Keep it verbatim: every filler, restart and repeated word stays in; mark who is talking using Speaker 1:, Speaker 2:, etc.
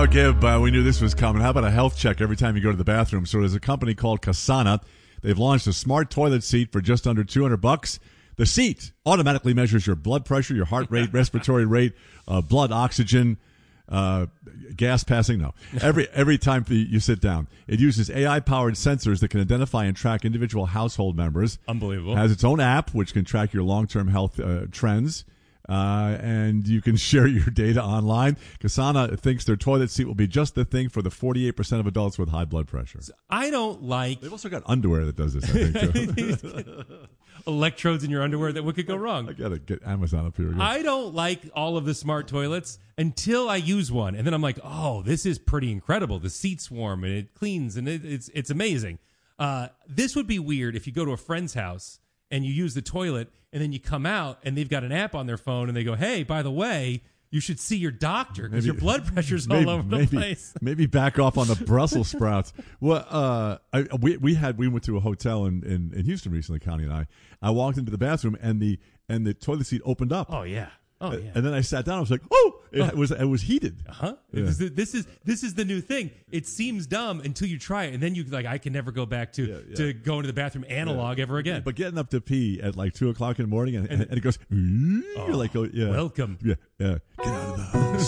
Speaker 1: Oh, Gib, uh, we knew this was coming. How about a health check every time you go to the bathroom? So there's a company called Kasana. They've launched a smart toilet seat for just under two hundred bucks. The seat automatically measures your blood pressure, your heart rate, respiratory rate, uh, blood oxygen, uh, gas passing. No, every every time you sit down. It uses A I-powered sensors that can identify and track individual household members.
Speaker 2: Unbelievable.
Speaker 1: It has its own app, which can track your long-term health uh, trends. Uh, and you can share your data online. Kasana thinks their toilet seat will be just the thing for the forty-eight percent of adults with high blood pressure.
Speaker 2: I don't like...
Speaker 1: They've also got underwear that does this, I think, too.
Speaker 2: Electrodes in your underwear that what could go wrong.
Speaker 1: I gotta get Amazon up here again.
Speaker 2: I don't like all of the smart toilets until I use one. And then I'm like, oh, this is pretty incredible. The seat's warm and it cleans and it, it's, it's amazing. Uh, this would be weird if you go to a friend's house and you use the toilet, and then you come out, and they've got an app on their phone, and they go, hey, by the way, you should see your doctor because your blood pressure's
Speaker 1: maybe,
Speaker 2: all over the
Speaker 1: maybe,
Speaker 2: place.
Speaker 1: Maybe back off on the Brussels sprouts. Well, uh, I, we we had we went to a hotel in, in, in Houston recently, Connie and I. I walked into the bathroom, and the and the toilet seat opened up.
Speaker 2: Oh, yeah. Oh, yeah.
Speaker 1: And then I sat down. I was like, "Oh, it
Speaker 2: oh.
Speaker 1: was it was heated."
Speaker 2: Uh-huh.
Speaker 1: Yeah.
Speaker 2: This, is, this is this is the new thing. It seems dumb until you try it, and then you like, I can never go back to
Speaker 1: Yeah, yeah.
Speaker 2: to going to the bathroom analog
Speaker 1: yeah.
Speaker 2: ever again.
Speaker 1: But getting up to pee at like two o'clock in the morning, and, and, and it goes, oh, you're like, oh, yeah,
Speaker 2: welcome.
Speaker 1: Yeah, yeah. Get out of the house.